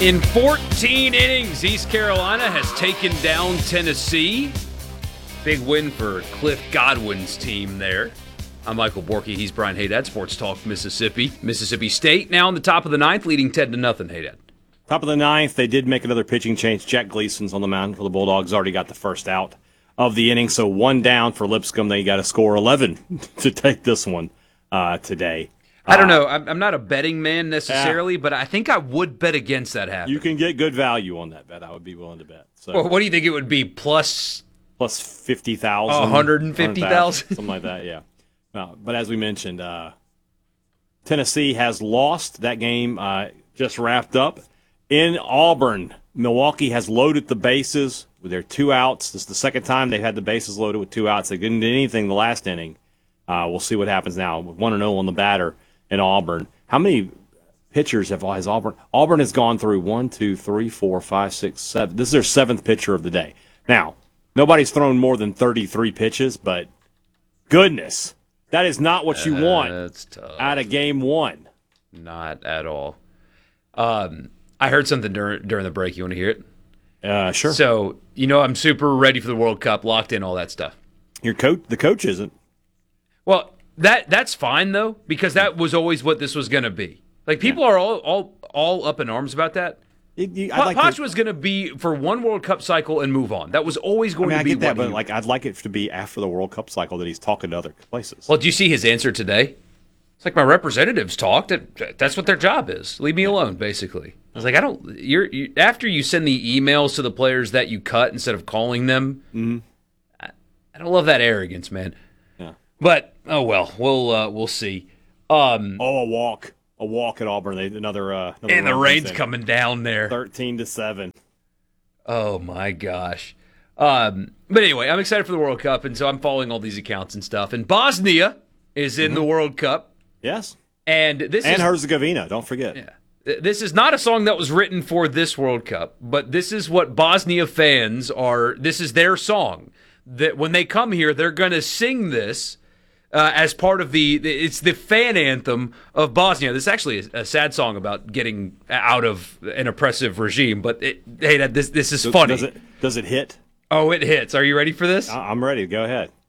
In 14 innings, East Carolina has taken down Tennessee. Big win for Cliff Godwin's team there. I'm Michael Borky. He's Brian Haydad, Sports Talk Mississippi. Mississippi State now in the top of the ninth, leading 10-0, Haydad. Top of the ninth, they did make another pitching change. Jack Gleason's on the mound for the Bulldogs. Already got the first out of the inning, so one down for Lipscomb. They got to score 11 to take this one today. I don't know. I'm not a betting man necessarily, but I think I would bet against that happening. You can get good value on that bet. I would be willing to bet. So, well, what do you think it would be? Plus 50,000? 150,000? Something like that, yeah. But as we mentioned, Tennessee has lost. That game just wrapped up. In Auburn, Milwaukee has loaded the bases with their 2 outs. This is the second time they've had the bases loaded with 2 outs. They didn't do anything the last inning. We'll see what happens now with 1-0 on the batter in Auburn. How many pitchers has Auburn? Auburn has gone through 1, 2, 3, 4, 5, 6, 7. This is their 7th pitcher of the day. Now, nobody's thrown more than 33 pitches, but goodness, that is not what you want out of game one. Not at all. I heard something during the break. You want to hear it? Sure. So, I'm super ready for the World Cup, locked in, all that stuff. The coach isn't. Well, that's fine, though, because that was always what this was going to be. Like, people are all up in arms about that. Poch was going to be for one World Cup cycle and move on. That was always going to be. I get that, but I'd like it to be after the World Cup cycle that he's talking to other places. Well, do you see his answer today? It's like my representatives talked. That's what their job is. Leave me alone, basically. I was like, after you send the emails to the players that you cut instead of calling them. Mm-hmm. I don't love that arrogance, man. Yeah. But we'll see. A walk at Auburn. Another and the rain's coming down there. 13-7. Oh my gosh. But anyway, I'm excited for the World Cup, and so I'm following all these accounts and stuff. And Bosnia is in the World Cup. Yes. And Herzegovina, don't forget. Yeah. This is not a song that was written for this World Cup, but this is what Bosnia fans are. This is their song. That when they come here, they're going to sing this as part of it's the fan anthem of Bosnia. This is actually a sad song about getting out of an oppressive regime, but this is funny. Does it hit? Oh, it hits. Are you ready for this? I'm ready. Go ahead.